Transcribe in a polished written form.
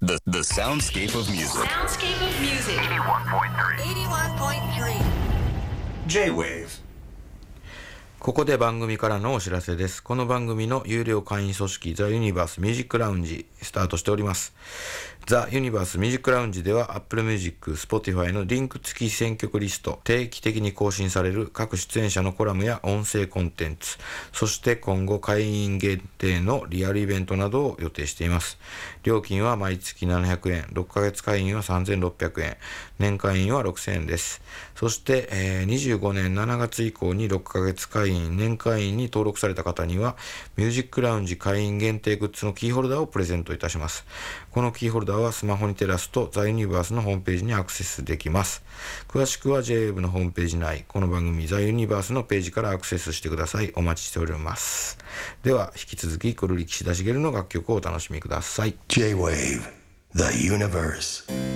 The soundscape of music. Soundscape of music. 81.3. J-Wave. ここで番組からのお知らせです。この番組の有料会員組織ザ・ユニバース・ミュージック・ラウンジスタートしております。ザ・ユニバース・ミュージック・ラウンジでは Apple Music、Spotify のリンク付き選曲リスト、定期的に更新される各出演者のコラムや音声コンテンツ、そして今後会員限定のリアルイベントなどを予定しています。料金は毎月700円、6ヶ月会員は3600円、年会員は6000円です。そして、25年7月以降に6ヶ月会員、年会員に登録された方にはミュージックラウンジ会員限定グッズのキーホルダーをプレゼントいたします。このキーホルダーはスマホに照らすとザ・ユニバースのホームページにアクセスできます。詳しくは J-Wave のホームページ内、この番組ザ・ユニバースのページからアクセスしてください。お待ちしております。では引き続き黒力士田茂の楽曲をお楽しみください。 J-Wave, the universe.